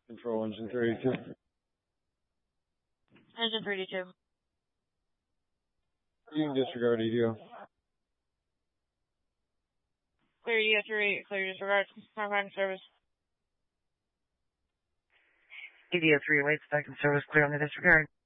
Control engine 32. Engine 32. You can disregard EDO. Clear EDO 3, clear disregard, contract service. EDO 3 awaits back in service, clear on the disregard.